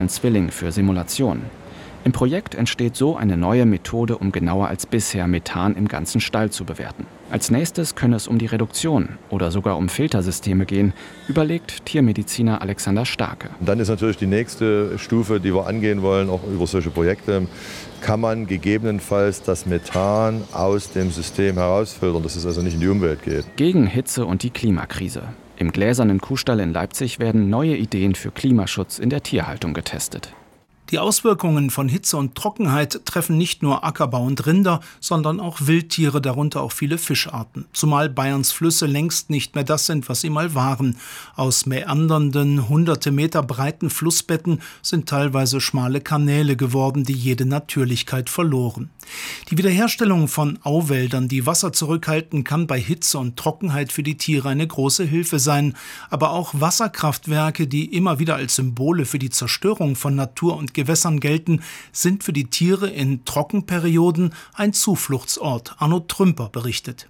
Zwilling für Simulationen. Im Projekt entsteht so eine neue Methode, um genauer als bisher Methan im ganzen Stall zu bewerten. Als nächstes könne es um die Reduktion oder sogar um Filtersysteme gehen, überlegt Tiermediziner Alexander Starke. Und dann ist natürlich die nächste Stufe, die wir angehen wollen, auch über solche Projekte, kann man gegebenenfalls das Methan aus dem System herausfiltern, dass es also nicht in die Umwelt geht. Gegen Hitze und die Klimakrise. Im gläsernen Kuhstall in Leipzig werden neue Ideen für Klimaschutz in der Tierhaltung getestet. Die Auswirkungen von Hitze und Trockenheit treffen nicht nur Ackerbau und Rinder, sondern auch Wildtiere, darunter auch viele Fischarten. Zumal Bayerns Flüsse längst nicht mehr das sind, was sie mal waren. Aus mäandernden, hunderte Meter breiten Flussbetten sind teilweise schmale Kanäle geworden, die jede Natürlichkeit verloren. Die Wiederherstellung von Auwäldern, die Wasser zurückhalten, kann bei Hitze und Trockenheit für die Tiere eine große Hilfe sein. Aber auch Wasserkraftwerke, die immer wieder als Symbole für die Zerstörung von Natur und Gewässern gelten, sind für die Tiere in Trockenperioden ein Zufluchtsort. Arno Trümper berichtet.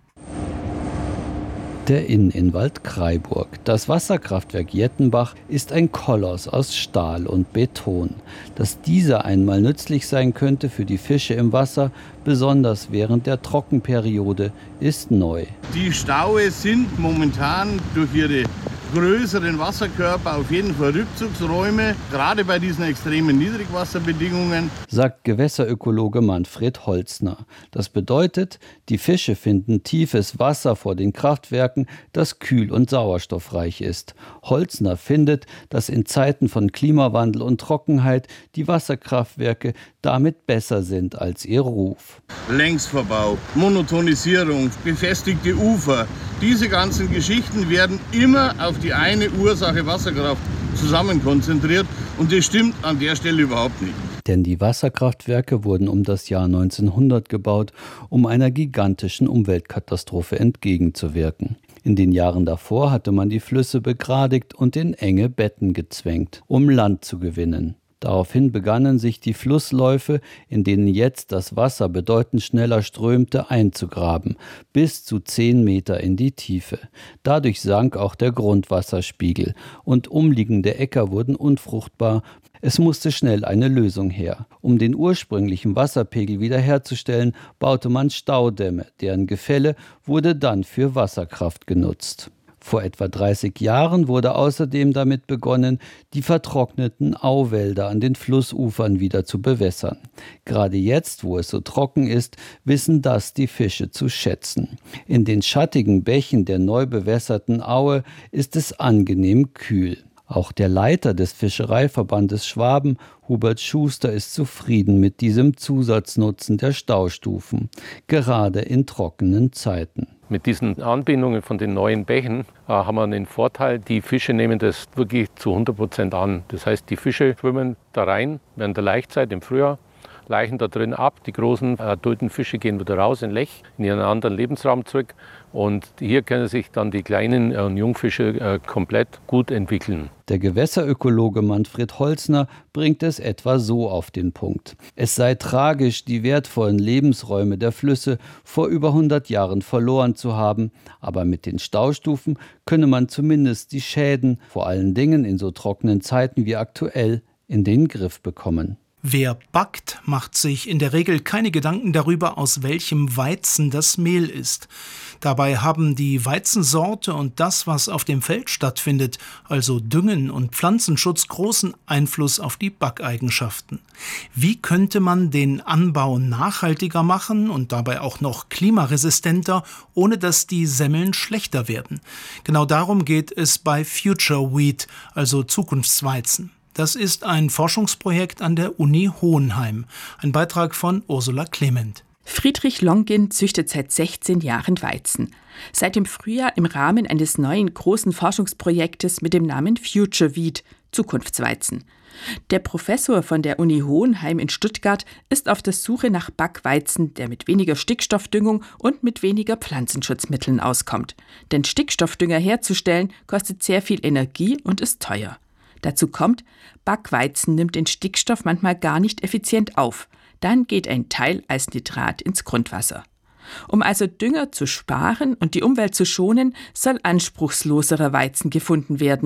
Der Inn in Waldkraiburg. Das Wasserkraftwerk Jettenbach ist ein Koloss aus Stahl und Beton. Dass dieser einmal nützlich sein könnte für die Fische im Wasser, besonders während der Trockenperiode, ist neu. Die Staue sind momentan durch ihre größeren Wasserkörper auf jeden Fall Rückzugsräume, gerade bei diesen extremen Niedrigwasserbedingungen, sagt Gewässerökologe Manfred Holzner. Das bedeutet, die Fische finden tiefes Wasser vor den Kraftwerken, das kühl und sauerstoffreich ist. Holzner findet, dass in Zeiten von Klimawandel und Trockenheit die Wasserkraftwerke damit besser sind als ihr Ruf. Längsverbau, Monotonisierung, befestigte Ufer, diese ganzen Geschichten werden immer auf die eine Ursache Wasserkraft zusammen konzentriert und das stimmt an der Stelle überhaupt nicht. Denn die Wasserkraftwerke wurden um das Jahr 1900 gebaut, um einer gigantischen Umweltkatastrophe entgegenzuwirken. In den Jahren davor hatte man die Flüsse begradigt und in enge Betten gezwängt, um Land zu gewinnen. Daraufhin begannen sich die Flussläufe, in denen jetzt das Wasser bedeutend schneller strömte, einzugraben, bis zu 10 Meter in die Tiefe. Dadurch sank auch der Grundwasserspiegel und umliegende Äcker wurden unfruchtbar. Es musste schnell eine Lösung her. Um den ursprünglichen Wasserpegel wiederherzustellen, baute man Staudämme, deren Gefälle wurde dann für Wasserkraft genutzt. Vor etwa 30 Jahren wurde außerdem damit begonnen, die vertrockneten Auwälder an den Flussufern wieder zu bewässern. Gerade jetzt, wo es so trocken ist, wissen das die Fische zu schätzen. In den schattigen Bächen der neu bewässerten Aue ist es angenehm kühl. Auch der Leiter des Fischereiverbandes Schwaben, Hubert Schuster, ist zufrieden mit diesem Zusatznutzen der Staustufen, gerade in trockenen Zeiten. Mit diesen Anbindungen von den neuen Bächen haben wir einen Vorteil. Die Fische nehmen das wirklich zu 100% an. Das heißt, die Fische schwimmen da rein während der Laichzeit im Frühjahr, laichen da drin ab. Die großen adulten Fische gehen wieder raus in Lech, in ihren anderen Lebensraum zurück. Und hier können sich dann die kleinen Jungfische komplett gut entwickeln. Der Gewässerökologe Manfred Holzner bringt es etwa so auf den Punkt. Es sei tragisch, die wertvollen Lebensräume der Flüsse vor über 100 Jahren verloren zu haben. Aber mit den Staustufen könne man zumindest die Schäden, vor allen Dingen in so trockenen Zeiten wie aktuell, in den Griff bekommen. Wer backt, macht sich in der Regel keine Gedanken darüber, aus welchem Weizen das Mehl ist. Dabei haben die Weizensorte und das, was auf dem Feld stattfindet, also Düngen und Pflanzenschutz, großen Einfluss auf die Backeigenschaften. Wie könnte man den Anbau nachhaltiger machen und dabei auch noch klimaresistenter, ohne dass die Semmeln schlechter werden? Genau darum geht es bei Future Wheat, also Zukunftsweizen. Das ist ein Forschungsprojekt an der Uni Hohenheim. Ein Beitrag von Ursula Clement. Friedrich Longin züchtet seit 16 Jahren Weizen. Seit dem Frühjahr im Rahmen eines neuen großen Forschungsprojektes mit dem Namen Future Wheat, Zukunftsweizen. Der Professor von der Uni Hohenheim in Stuttgart ist auf der Suche nach Backweizen, der mit weniger Stickstoffdüngung und mit weniger Pflanzenschutzmitteln auskommt. Denn Stickstoffdünger herzustellen kostet sehr viel Energie und ist teuer. Dazu kommt, Backweizen nimmt den Stickstoff manchmal gar nicht effizient auf. Dann geht ein Teil als Nitrat ins Grundwasser. Um also Dünger zu sparen und die Umwelt zu schonen, soll anspruchsloserer Weizen gefunden werden.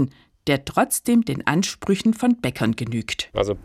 der trotzdem den Ansprüchen von Bäckern genügt. Also